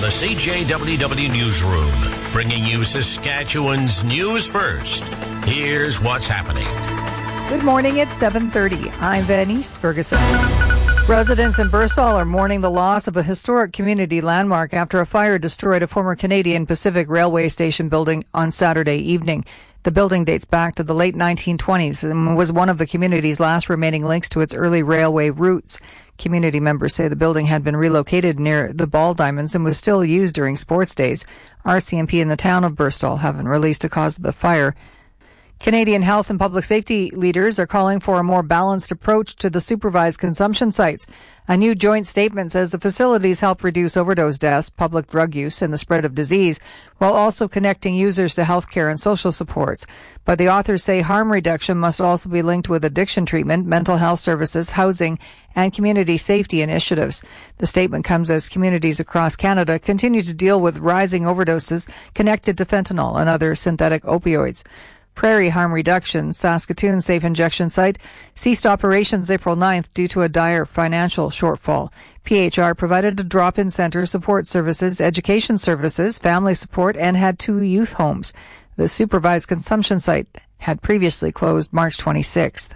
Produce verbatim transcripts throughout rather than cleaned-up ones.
the C J W W Newsroom, bringing you Saskatchewan's news first. Here's what's happening. Good morning, it's seven thirty. I'm Venice Ferguson. Residents in Birstall are mourning the loss of a historic community landmark after a fire destroyed a former Canadian Pacific Railway station building on Saturday evening. The building dates back to the late nineteen twenties and was one of the community's last remaining links to its early railway routes. Community members say the building had been relocated near the Ball Diamonds and was still used during sports days. R C M P and the town of Birstall haven't released a cause of the fire. Canadian health and public safety leaders are calling for a more balanced approach to the supervised consumption sites. A new joint statement says the facilities help reduce overdose deaths, public drug use, and the spread of disease, while also connecting users to healthcare and social supports. But the authors say harm reduction must also be linked with addiction treatment, mental health services, housing, and community safety initiatives. The statement comes as communities across Canada continue to deal with rising overdoses connected to fentanyl and other synthetic opioids. Prairie Harm Reduction, Saskatoon Safe Injection Site, ceased operations April ninth due to a dire financial shortfall. P H R provided a drop-in center, support services, education services, family support, and had two youth homes. The supervised consumption site had previously closed March twenty-sixth.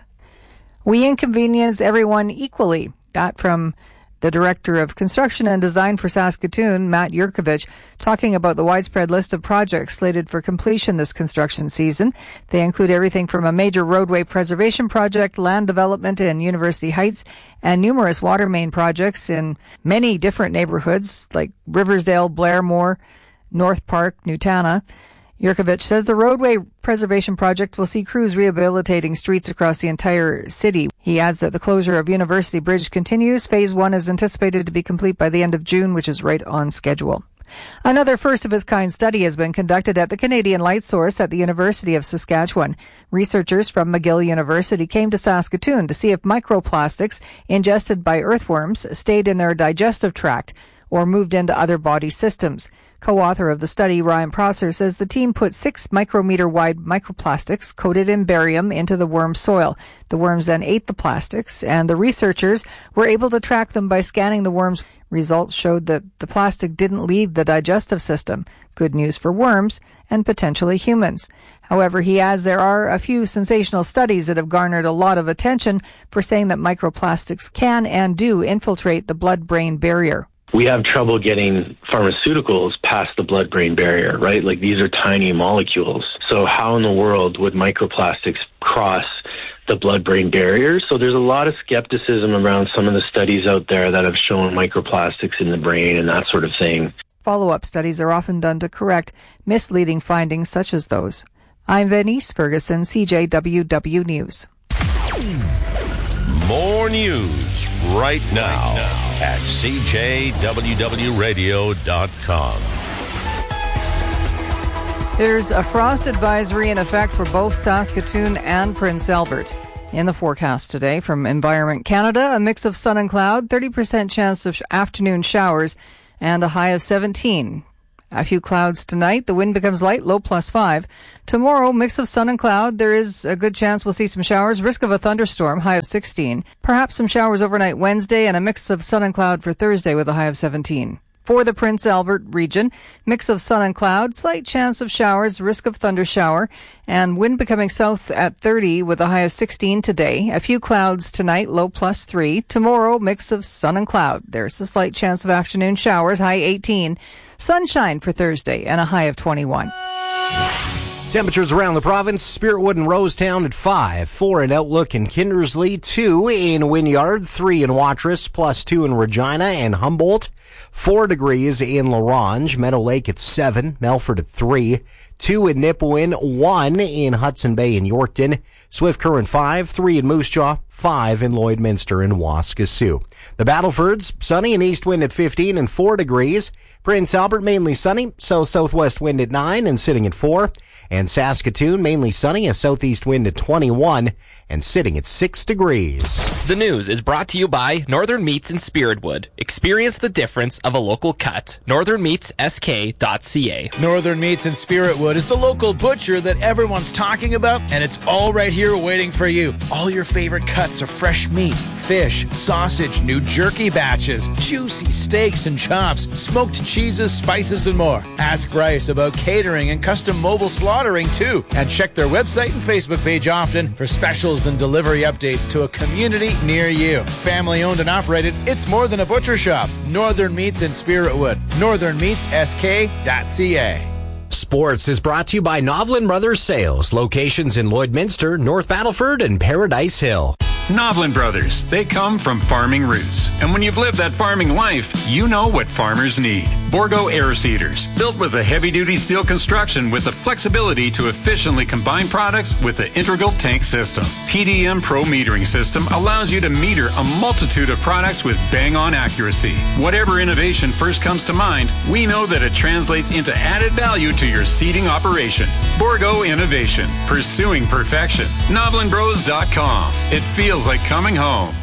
We inconvenience everyone equally. That from the Director of Construction and Design for Saskatoon, Matt Yurkovich, talking about the widespread list of projects slated for completion this construction season. They include everything from a major roadway preservation project, land development in University Heights, and numerous water main projects in many different neighborhoods like Riversdale, Blairmore, North Park, Nutana. Yurkovich says the roadway preservation project will see crews rehabilitating streets across the entire city. He adds that the closure of University Bridge continues. Phase one is anticipated to be complete by the end of June, which is right on schedule. Another first-of-its-kind study has been conducted at the Canadian Light Source at the University of Saskatchewan. Researchers from McGill University came to Saskatoon to see if microplastics ingested by earthworms stayed in their digestive tract or moved into other body systems. Co-author of the study, Ryan Prosser, says the team put six micrometer-wide microplastics coated in barium into the worm soil. The worms then ate the plastics, and the researchers were able to track them by scanning the worms. Results showed that the plastic didn't leave the digestive system. Good news for worms and potentially humans. However, he adds there are a few sensational studies that have garnered a lot of attention for saying that microplastics can and do infiltrate the blood-brain barrier. We have trouble getting pharmaceuticals past the blood-brain barrier, right? Like, these are tiny molecules. So how in the world would microplastics cross the blood-brain barrier? So there's a lot of skepticism around some of the studies out there that have shown microplastics in the brain and that sort of thing. Follow-up studies are often done to correct misleading findings such as those. I'm Venice Ferguson, C J W W News. More news right now at C J W W radio dot com. There's a frost advisory in effect for both Saskatoon and Prince Albert. In the forecast today from Environment Canada, a mix of sun and cloud, thirty percent chance of afternoon showers, and a high of seventeen. A few clouds tonight. The wind becomes light, low plus five. Tomorrow, mix of sun and cloud. There is a good chance we'll see some showers. Risk of a thunderstorm, high of sixteen. Perhaps some showers overnight Wednesday and a mix of sun and cloud for Thursday with a high of seventeen. For the Prince Albert region, mix of sun and cloud, slight chance of showers, risk of thunder shower, and wind becoming south at thirty with a high of sixteen today. A few clouds tonight, low plus three. Tomorrow, mix of sun and cloud. There's a slight chance of afternoon showers, high eighteen. Sunshine for Thursday and a high of twenty-one. Temperatures around the province, Spiritwood and Rosetown at five, four in Outlook and Kindersley, two in Wynyard, three in Watrous, plus two in Regina and Humboldt, four degrees in La Ronge, Meadow Lake at seven, Melford at three, two in Nipawin, one in Hudson Bay and Yorkton, Swift Current five, three in Moose Jaw, five in Lloydminster and Waskesiu. The Battlefords, sunny and east wind at fifteen and four degrees. Prince Albert, mainly sunny, south-southwest wind at nine and sitting at four. And Saskatoon, mainly sunny, a southeast wind at twenty-one and sitting at six degrees. The news is brought to you by Northern Meats in Spiritwood. Experience the difference of a local cut. northern meats s k dot c a. Northern Meats in Spiritwood is the local butcher that everyone's talking about, and it's all right here waiting for you. All your favorite cuts of fresh meat, fish, sausage, new jerky batches, juicy steaks and chops, smoked cheeses, spices, and more. Ask Bryce about catering and custom mobile slaughtering, too. And check their website and Facebook page often for specials and delivery updates to a community near you. Family owned and operated, it's more than a butcher shop. Northern Meats in Spiritwood. northern meats s k dot c a. Sports is brought to you by Novlin Brothers Sales. Locations in Lloydminster, North Battleford, and Paradise Hill. Novlin Brothers, they come from farming roots. And when you've lived that farming life, you know what farmers need. Borgo air seeders, built with a heavy-duty steel construction with the flexibility to efficiently combine products with the integral tank system. P D M Pro metering system allows you to meter a multitude of products with bang-on accuracy. Whatever innovation first comes to mind, we know that it translates into added value to your seeding operation. Borgo Innovation, pursuing perfection. Novlin Bros dot com. It feels like coming home.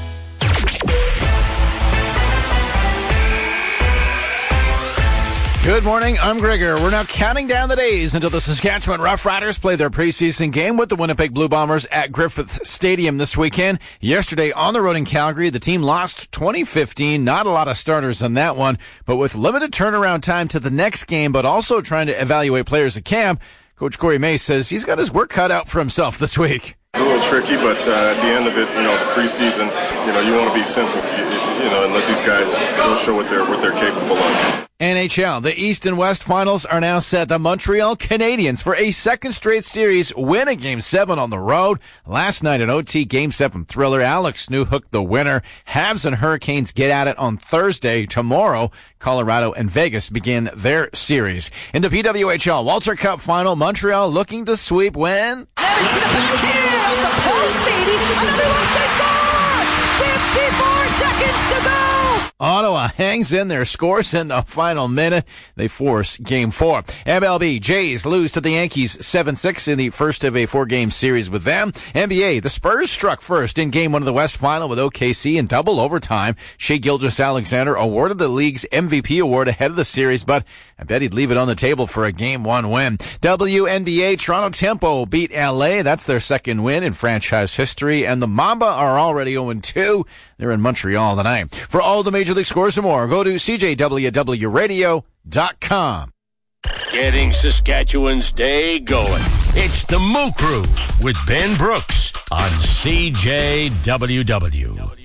Good morning, I'm Gregor. We're now counting down the days until the Saskatchewan Roughriders play their preseason game with the Winnipeg Blue Bombers at Griffith Stadium this weekend. Yesterday on the road in Calgary, the team lost twenty fifteen. Not a lot of starters on that one, but with limited turnaround time to the next game, but also trying to evaluate players at camp, Coach Corey May says he's got his work cut out for himself this week. It's a little tricky, but uh, at the end of it, you know, the preseason, you know, you want to be simple, you, you know, and let these guys go show what they're what they're capable of. N H L, the East and West finals are now set. The Montreal Canadiens, for a second straight series, win a Game seven on the road. Last night, an O T Game seven thriller. Alex Newhook, the winner. Habs and Hurricanes get at it on Thursday. Tomorrow, Colorado and Vegas begin their series. In the P W H L Walter Cup final, Montreal looking to sweep when? There's the backhand off the post, baby. Another one, they score! fifty-four seconds to go! Ottawa hangs in their scores in the final minute. They force game four. M L B, Jays lose to the Yankees seven six in the first of a four-game series with them. N B A, the Spurs struck first in game one of the West Final with O K C in double overtime. Shai Gilgeous-Alexander awarded the league's M V P award ahead of the series, but I bet he'd leave it on the table for a game one win. W N B A, Toronto Tempo beat L A. That's their second win in franchise history, and the Mamba are already oh and two. They're in Montreal tonight. For all the Major League scores and more, go to C J W W radio dot com. Getting Saskatchewan's day going. It's the Moo Crew with Ben Brooks on C J W W.